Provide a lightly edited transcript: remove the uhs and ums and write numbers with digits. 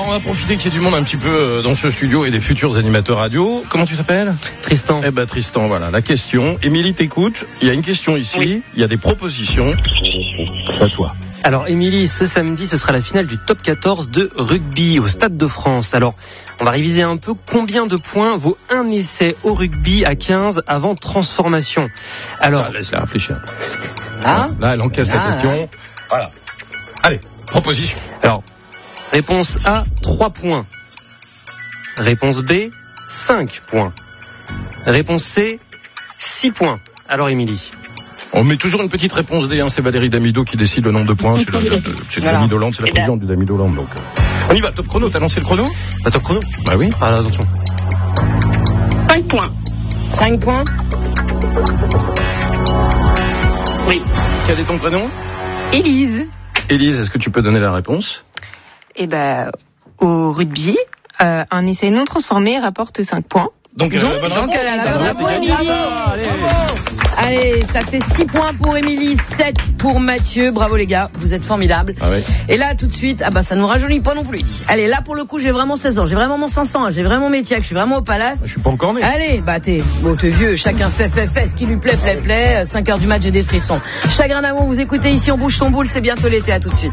on va profiter qu'il y ait du monde un petit peu dans ce studio et des futurs animateurs radio. Comment tu t'appelles ? Tristan. Eh ben Tristan, voilà, la question. Émilie t'écoute, il y a une question ici, il y a des propositions. À toi. Alors Émilie, ce samedi, ce sera la finale du top 14 de rugby au Stade de France. Alors, on va réviser un peu combien de points vaut un essai au rugby à 15 avant transformation. Alors, laisse-la réfléchir. Ah, là, elle encaisse la question. Voilà. Allez, proposition. Alors, réponse A, 3 points. Réponse B, 5 points. Réponse C, 6 points. Alors Émilie. On met toujours une petite réponse D, c'est Valérie Damido qui décide le nombre de points. C'est Voilà. Damido-Land, c'est la présidente du Damido-Land. Donc, on y va, top chrono, t'as lancé le chrono ? Bah, top chrono. Bah oui. Ah, attention. 5 points. 5 points. Oui. Quel est ton prénom ? Élise. Élise, est-ce que tu peux donner la réponse ? Eh ben, au rugby, un essai non transformé rapporte 5 points. Donc, bonne Donc réponse. elle a la bonne Bravo, réponse, Émilie. Allez, ça fait 6 points pour Émilie, 7 pour Mathieu. Bravo les gars, vous êtes formidables. Ah ouais. Et là, tout de suite, ah bah ça nous rajeunit pas non plus. Allez, là pour le coup, j'ai vraiment 16 ans, j'ai vraiment mon 500, j'ai vraiment mes tiacs, je suis vraiment au palace. Je suis pas encore né. Allez, bah t'es vieux, chacun fait, ce qui lui plaît. 5 heures du match, j'ai des frissons. Chagrin d'amour, vous écoutez ici, on bouge son boule, c'est bientôt l'été, à tout de suite.